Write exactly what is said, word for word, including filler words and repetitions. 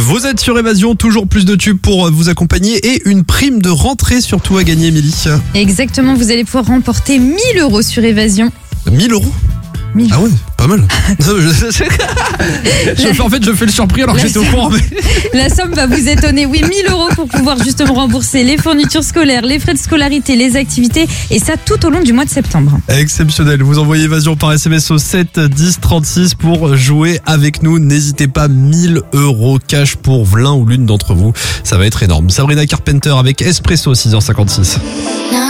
Vous êtes sur Évasion, toujours plus de tubes pour vous accompagner et une prime de rentrée surtout à gagner, Émilie. Exactement, vous allez pouvoir remporter mille euros sur Évasion. mille euros mille. Ah ouais, pas mal. je, fais, en fait, je fais le surpris alors que La j'étais au somme- courant. Mais... La somme va vous étonner. Oui, mille euros pour pouvoir justement rembourser les fournitures scolaires, les frais de scolarité, les activités et ça tout au long du mois de septembre. Exceptionnel. Vous envoyez Évasion par S M S au sept dix trente-six pour jouer avec nous. N'hésitez pas, mille euros cash pour l'un ou l'une d'entre vous. Ça va être énorme. Sabrina Carpenter avec Espresso, six heures cinquante-six.